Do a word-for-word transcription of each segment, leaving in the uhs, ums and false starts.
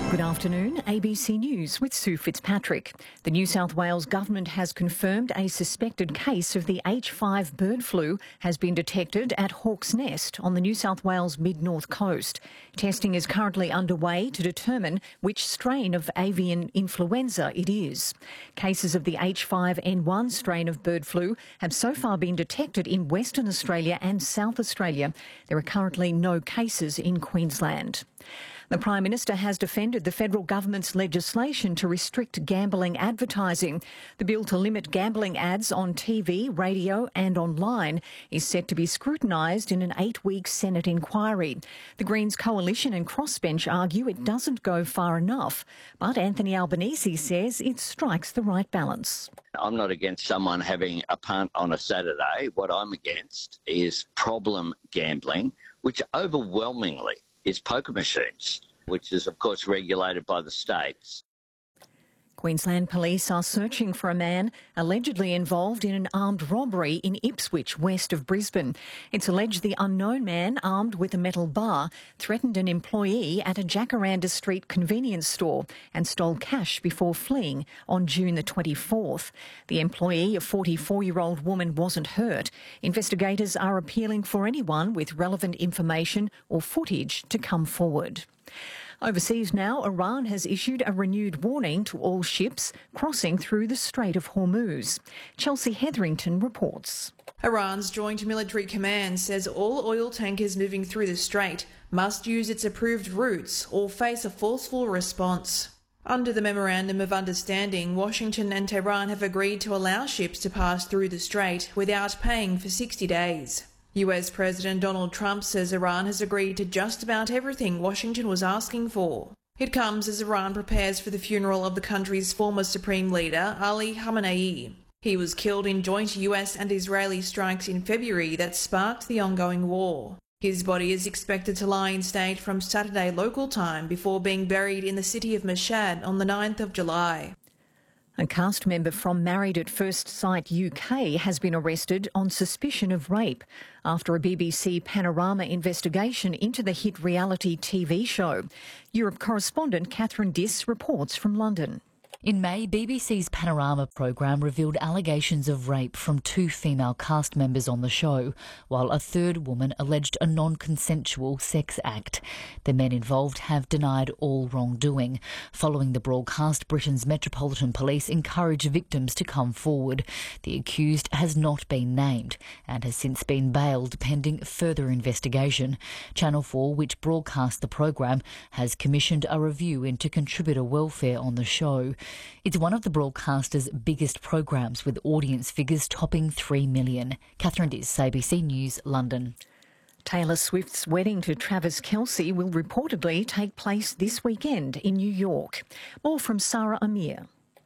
Good afternoon, A B C News with Sue Fitzpatrick. The New South Wales Government has confirmed a suspected case of the H five bird flu has been detected at Hawk's Nest on the New South Wales mid-north coast. Testing is currently underway to determine which strain of avian influenza it is. Cases of the H five N one strain of bird flu have so far been detected in Western Australia and South Australia. There are currently no cases in Queensland. The Prime Minister has defended the federal government's legislation to restrict gambling advertising. The bill to limit gambling ads on T V, radio and online is set to be scrutinised in an eight-week Senate inquiry. The Greens coalition and crossbench argue it doesn't go far enough, but Anthony Albanese says it strikes the right balance. I'm not against someone having a punt on a Saturday. What I'm against is problem gambling, which overwhelmingly is poker machines, which is, of course, regulated by the states. Queensland police are searching for a man allegedly involved in an armed robbery in Ipswich, west of Brisbane. It's alleged the unknown man, armed with a metal bar, threatened an employee at a Jacaranda Street convenience store and stole cash before fleeing on June the twenty-fourth. The employee, a forty-four-year-old woman, wasn't hurt. Investigators are appealing for anyone with relevant information or footage to come forward. Overseas now, Iran has issued a renewed warning to all ships crossing through the Strait of Hormuz. Chelsea Hetherington reports. Iran's Joint Military Command says all oil tankers moving through the strait must use its approved routes or face a forceful response. Under the Memorandum of Understanding, Washington and Tehran have agreed to allow ships to pass through the strait without paying for sixty days. U S President Donald Trump says Iran has agreed to just about everything Washington was asking for. It comes as Iran prepares for the funeral of the country's former supreme leader, Ali Khamenei. He was killed in joint U S and Israeli strikes in February that sparked the ongoing war. His body is expected to lie in state from Saturday local time before being buried in the city of Mashhad on the ninth of July. A cast member from Married at First Sight U K has been arrested on suspicion of rape after a B B C Panorama investigation into the hit reality T V show. Europe correspondent Catherine Diss reports from London. In May, B B C's Panorama programme revealed allegations of rape from two female cast members on the show, while a third woman alleged a non-consensual sex act. The men involved have denied all wrongdoing. Following the broadcast, Britain's Metropolitan Police encourage victims to come forward. The accused has not been named and has since been bailed pending further investigation. Channel four, which broadcast the programme, has commissioned a review into contributor welfare on the show. It's one of the broadcaster's biggest programmes, with audience figures topping three million. Catherine Diss, A B C News, London. Taylor Swift's wedding to Travis Kelce will reportedly take place this weekend in New York. More from Sarah Amir.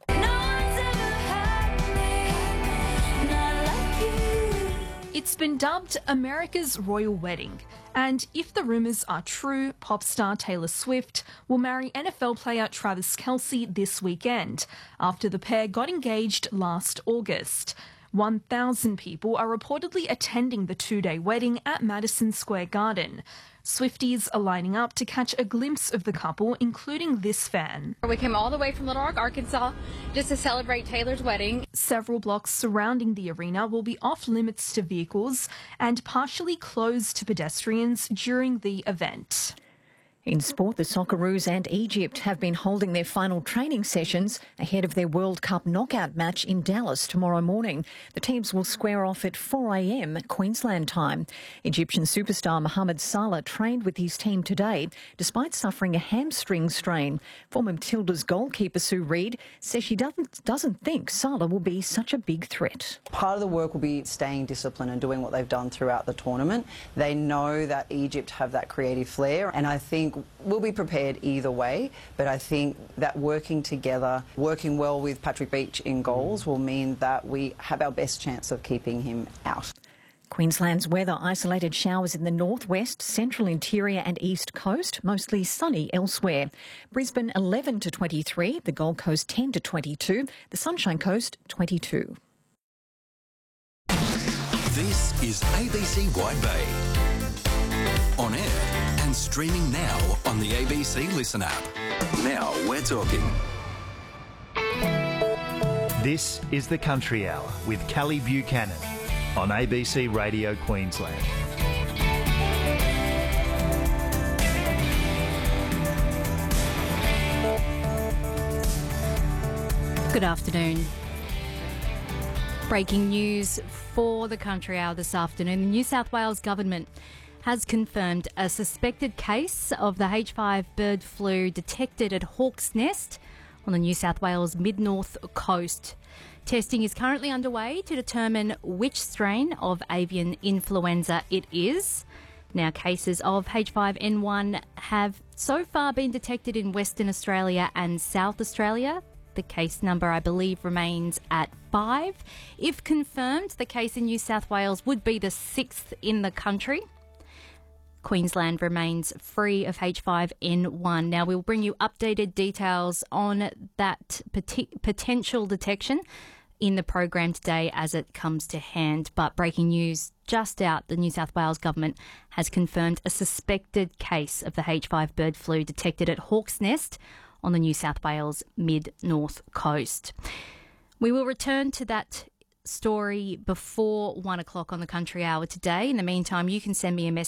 It's been dubbed America's royal wedding, and if the rumours are true, pop star Taylor Swift will marry N F L player Travis Kelce this weekend, after the pair got engaged last August. one thousand people are reportedly attending the two-day wedding at Madison Square Garden. Swifties are lining up to catch a glimpse of the couple, including this fan. We came all the way from Little Rock, Arkansas, just to celebrate Taylor's wedding. Several blocks surrounding the arena will be off limits to vehicles and partially closed to pedestrians during the event. In sport, the Socceroos and Egypt have been holding their final training sessions ahead of their World Cup knockout match in Dallas tomorrow morning. The teams will square off at four a m Queensland time. Egyptian superstar Mohamed Salah trained with his team today, despite suffering a hamstring strain. Former Matilda's goalkeeper Sue Reid says she doesn't, doesn't think Salah will be such a big threat. Part of the work will be staying disciplined and doing what they've done throughout the tournament. They know that Egypt have that creative flair, and I think we'll be prepared either way, but I think that working together, working well with Patrick Beach in goals will mean that we have our best chance of keeping him out. Queensland's weather: isolated showers in the northwest, central interior and east coast, mostly sunny elsewhere. Brisbane eleven to twenty-three, the Gold Coast ten to twenty-two, the Sunshine Coast twenty-two. This is A B C Wide Bay. On air and streaming now on the A B C Listen app. Now we're talking. This is the Country Hour with Callie Buchanan on A B C Radio Queensland. Good afternoon. Breaking news for the Country Hour this afternoon. The New South Wales Government has confirmed a suspected case of the H five bird flu detected at Hawk's Nest on the New South Wales mid-north coast. Testing is currently underway to determine which strain of avian influenza it is. Now, cases of H five N one have so far been detected in Western Australia and South Australia. The case number, I believe, remains at five. If confirmed, the case in New South Wales would be the sixth in the country. Queensland remains free of H five N one. Now, we'll bring you updated details on that pot- potential detection in the program today as it comes to hand. But breaking news just out, the New South Wales Government has confirmed a suspected case of the H five bird flu detected at Hawk's Nest on the New South Wales mid-north coast. We will return to that story before one o'clock on the Country Hour today. In the meantime, you can send me a message